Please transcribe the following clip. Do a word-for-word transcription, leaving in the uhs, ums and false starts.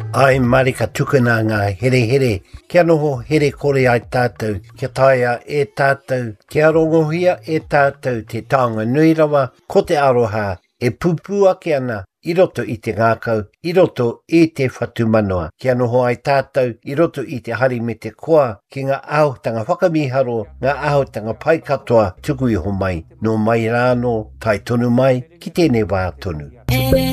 Ai marika tukuna ngā here here, kia noho here kore ai tātou, kia taia e tātou, kia rongohia e tātou te taonga nui rawa, ko te aroha, e pupu ake ana, i roto i te ngākau, i roto i te whatumanoa. Kia noho ai tātou, i roto i te hari me te koa, ki ngā ahotanga whakamiharo, ngā ahotanga pai katoa, tuku iho mai, no mai rāno, tai tonu mai, ki tēnei wā tonu.